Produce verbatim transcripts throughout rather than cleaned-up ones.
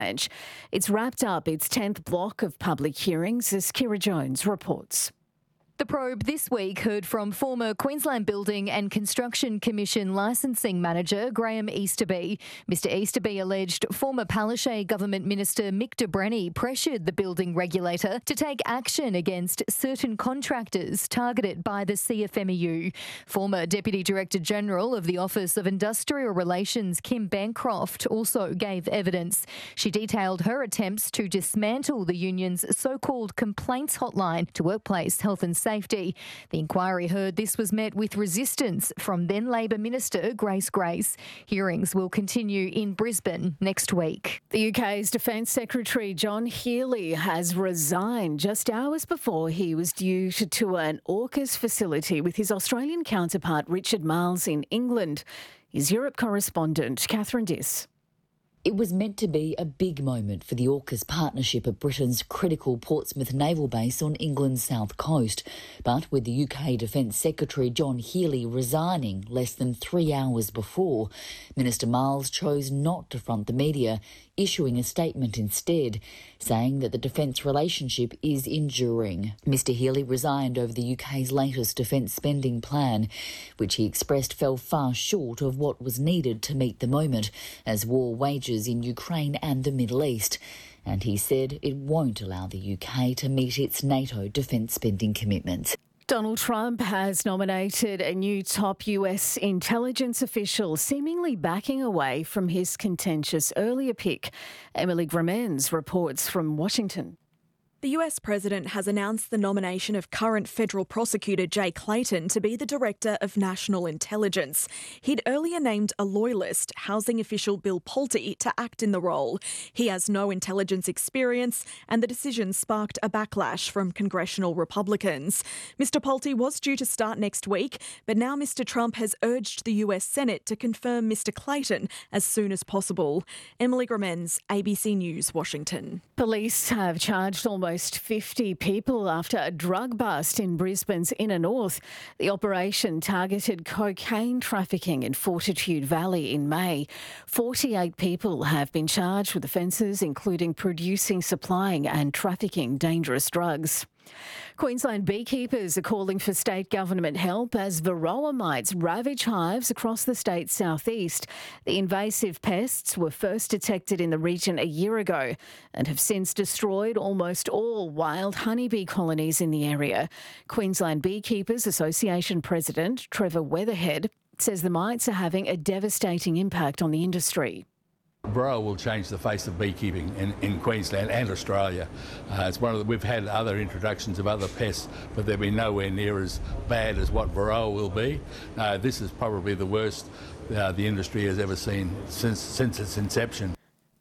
It's wrapped up its tenth block of public hearings, as Kira Jones reports. The probe this week heard from former Queensland Building and Construction Commission licensing manager Graham Easterby. Mister Easterby alleged former Palaszczuk Government Minister Mick de Brenni pressured the building regulator to take action against certain contractors targeted by the C F M E U. Former Deputy Director General of the Office of Industrial Relations Kim Bancroft also gave evidence. She detailed her attempts to dismantle the union's so-called complaints hotline to workplace health and safety. Safety. The inquiry heard this was met with resistance from then Labor Minister Grace Grace. Hearings will continue in Brisbane next week. The U K's Defence Secretary John Healey has resigned just hours before he was due to tour an AUKUS facility with his Australian counterpart Richard Marles in England. His Europe correspondent Catherine Diss. It was meant to be a big moment for the AUKUS partnership at Britain's critical Portsmouth naval base on England's south coast. But with the U K Defence Secretary John Healey resigning less than three hours before, Minister Marles chose not to front the media, issuing a statement instead, saying that the defence relationship is enduring. Mister Healey resigned over the U K's latest defence spending plan, which he expressed fell far short of what was needed to meet the moment as war wages in Ukraine and the Middle East. And he said it won't allow the U K to meet its NATO defence spending commitments. Donald Trump has nominated a new top U S intelligence official, seemingly backing away from his contentious earlier pick. Emily Gremens reports from Washington. The U S president has announced the nomination of current federal prosecutor Jay Clayton to be the director of national intelligence. He'd earlier named a loyalist, housing official Bill Pulte, to act in the role. He has no intelligence experience, and the decision sparked a backlash from congressional Republicans. Mister Pulte was due to start next week, but now Mister Trump has urged the U S Senate to confirm Mister Clayton as soon as possible. Emily Gremens, A B C News, Washington. Police have charged almost fifty people after a drug bust in Brisbane's inner north. The operation targeted cocaine trafficking in Fortitude Valley in May. forty-eight people have been charged with offences including producing, supplying and trafficking dangerous drugs. Queensland beekeepers are calling for state government help as varroa mites ravage hives across the state's southeast. The invasive pests were first detected in the region a year ago and have since destroyed almost all wild honeybee colonies in the area. Queensland Beekeepers Association President Trevor Weatherhead says the mites are having a devastating impact on the industry. Varroa will change the face of beekeeping in, in Queensland and Australia. Uh, it's one of the, we've had other introductions of other pests, but they've been nowhere near as bad as what Varroa will be. Uh, this is probably the worst uh, the industry has ever seen since since its inception.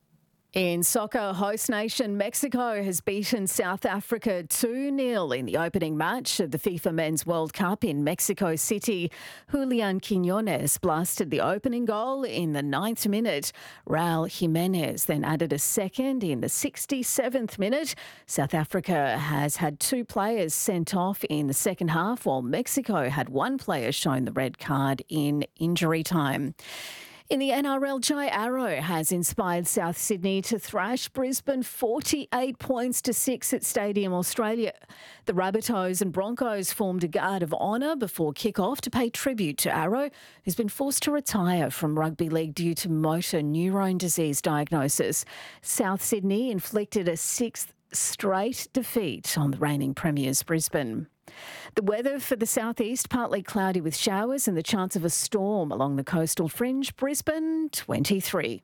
In soccer, host nation Mexico has beaten South Africa two nil in the opening match of the FIFA Men's World Cup in Mexico City. Julian Quiñones blasted the opening goal in the ninth minute. Raul Jimenez then added a second in the sixty-seventh minute. South Africa has had two players sent off in the second half, while Mexico had one player shown the red card in injury time. In the N R L, Jai Arrow has inspired South Sydney to thrash Brisbane forty-eight points to six at Stadium Australia. The Rabbitohs and Broncos formed a guard of honour before kick-off to pay tribute to Arrow, who's been forced to retire from rugby league due to motor neurone disease diagnosis. South Sydney inflicted a sixth straight defeat on the reigning premiers Brisbane. The weather for the southeast, partly cloudy with showers and the chance of a storm along the coastal fringe. Brisbane, twenty-three.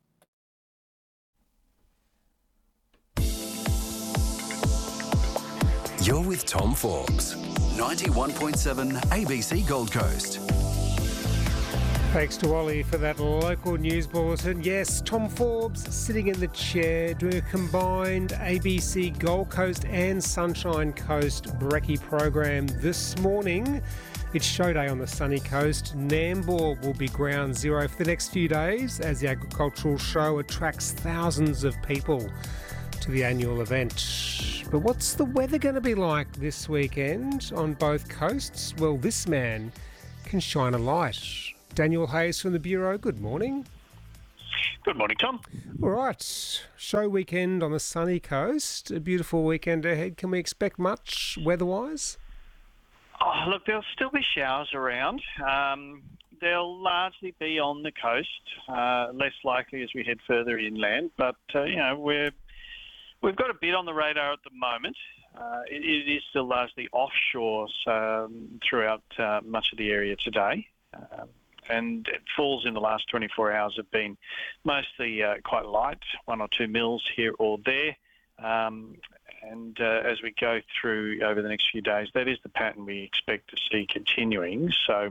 You're with Tom Forbes, ninety-one point seven A B C Gold Coast. Thanks to Ollie for that local news bulletin. Yes, Tom Forbes sitting in the chair doing a combined A B C Gold Coast and Sunshine Coast brekkie program this morning. It's show day on the sunny coast. Nambour will be ground zero for the next few days as the agricultural show attracts thousands of people to the annual event. But what's the weather going to be like this weekend on both coasts? Well, this man can shine a light. Daniel Hayes from the Bureau, good morning. Good morning, Tom. All right, show weekend on the sunny coast. A beautiful weekend ahead. Can we expect much weather-wise? Oh, look, there'll still be showers around. Um, they'll largely be on the coast, uh, less likely as we head further inland. But, uh, you know, we're, we've got a bit on the radar at the moment. Uh, it, it is still largely offshore um, throughout uh, much of the area today. Um, and falls in the last twenty-four hours have been mostly uh, quite light, one or two mils here or there. Um, and uh, as we go through over the next few days, that is the pattern we expect to see continuing. So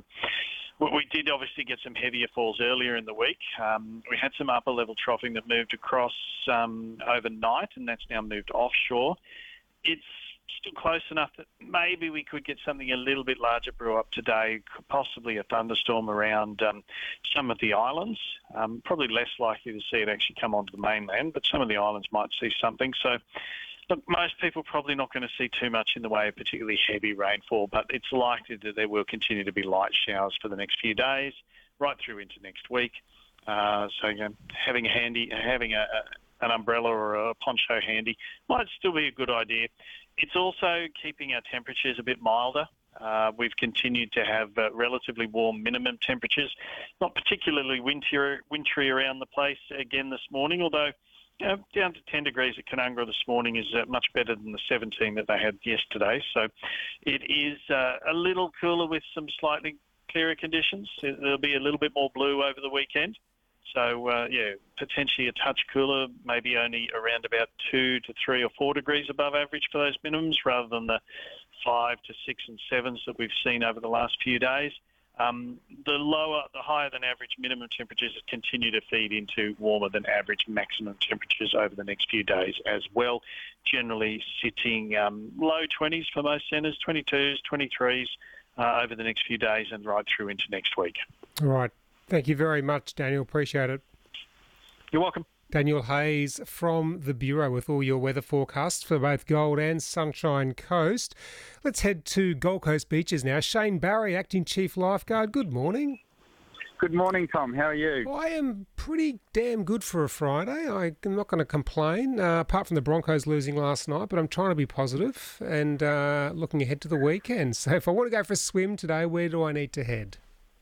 we did obviously get some heavier falls earlier in the week. Um, we had some upper level troughing that moved across um, overnight, and that's now moved offshore. It's still close enough that maybe we could get something a little bit larger brew up today, possibly a thunderstorm around um, some of the islands. Um, probably less likely to see it actually come onto the mainland, but some of the islands might see something. So, look, most people probably not going to see too much in the way of particularly heavy rainfall, but it's likely that there will continue to be light showers for the next few days, right through into next week. Uh, so, you know, having a handy, having a, a, an umbrella or a poncho handy might still be a good idea. It's also keeping our temperatures a bit milder. Uh, we've continued to have uh, relatively warm minimum temperatures, not particularly wintry, wintry around the place again this morning, although you know, down to ten degrees at Canungra this morning is uh, much better than the seventeen that they had yesterday. So it is uh, a little cooler with some slightly clearer conditions. There'll be a little bit more blue over the weekend. So, uh, yeah, potentially a touch cooler, maybe only around about two to three or four degrees above average for those minimums rather than the five to six and sevens that we've seen over the last few days. Um, the lower, the higher than average minimum temperatures continue to feed into warmer than average maximum temperatures over the next few days as well, generally sitting um, low twenties for most centres, twenty-twos, twenty-threes uh, over the next few days and right through into next week. All right. Thank you very much, Daniel. Appreciate it. You're welcome. Daniel Hayes from the Bureau with all your weather forecasts for both Gold and Sunshine Coast. Let's head to Gold Coast beaches now. Shane Barry, Acting Chief Lifeguard. Good morning. Good morning, Tom. How are you? I am pretty damn good for a Friday. I'm not going to complain, uh, apart from the Broncos losing last night, but I'm trying to be positive and uh, looking ahead to the weekend. So if I want to go for a swim today, where do I need to head?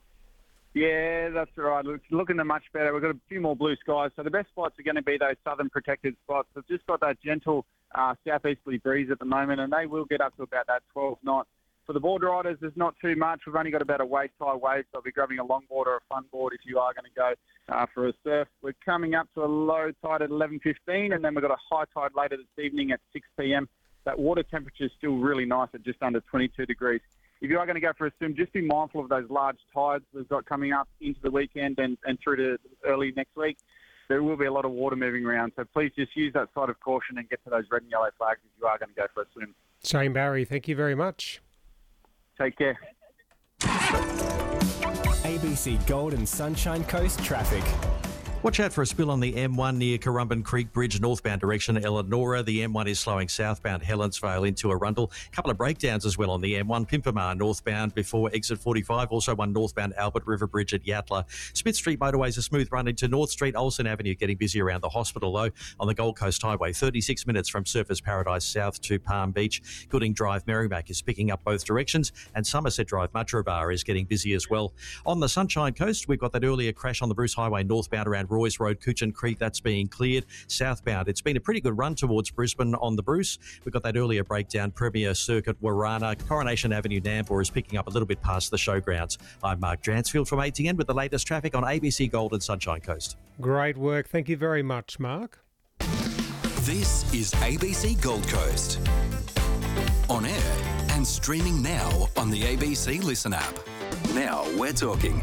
Yeah, that's right. It's looking much better. We've got a few more blue skies. So the best spots are going to be those southern protected spots. We've just got that gentle uh, southeasterly breeze at the moment, and they will get up to about that twelve knot. For the board riders, there's not too much. We've only got about a waist-high wave, so I'll be grabbing a longboard or a fun board if you are going to go uh, for a surf. We're coming up to a low tide at eleven fifteen, and then we've got a high tide later this evening at six p.m. That water temperature is still really nice at just under twenty-two degrees. If you are going to go for a swim, just be mindful of those large tides we've got coming up into the weekend and, and through to early next week. There will be a lot of water moving around, so please just use that side of caution and get to those red and yellow flags if you are going to go for a swim. Shane Barry, thank you very much. Take care. A B C Gold and Sunshine Coast traffic. Watch out for a spill on the M one near Currumbin Creek Bridge, northbound direction Eleonora. The M one is slowing southbound Helensvale into Arundel. A couple of breakdowns as well on the M one, Pimpamar northbound before exit forty-five. Also one northbound Albert River Bridge at Yatala. Smith Street motorway's a smooth run into North Street. Olsen Avenue getting busy around the hospital though. On the Gold Coast Highway, thirty-six minutes from Surfers Paradise South to Palm Beach. Gooding Drive Merrimack is picking up both directions, and Somerset Drive Matrabar is getting busy as well. On the Sunshine Coast, we've got that earlier crash on the Bruce Highway northbound around Royce Road, Coochin Creek. That's being cleared. Southbound, it's been a pretty good run towards Brisbane on the Bruce. We've got that earlier breakdown, Premier Circuit, Warana. Coronation Avenue, Nambour is picking up a little bit past the showgrounds. I'm Mark Dransfield from A T N with the latest traffic on A B C Gold and Sunshine Coast. Great work. Thank you very much, Mark. This is A B C Gold Coast. On air and streaming now on the A B C Listen app. Now we're talking.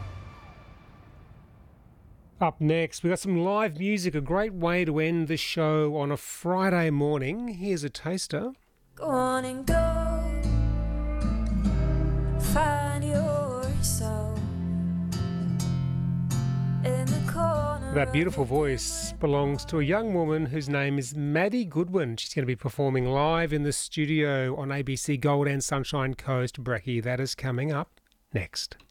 Up next, we've got some live music, a great way to end the show on a Friday morning. Here's a taster. Go on and go, find your soul in the corner. That beautiful voice belongs to a young woman whose name is Maddie Goodwin. She's going to be performing live in the studio on A B C Gold and Sunshine Coast. Brecky, that is coming up next.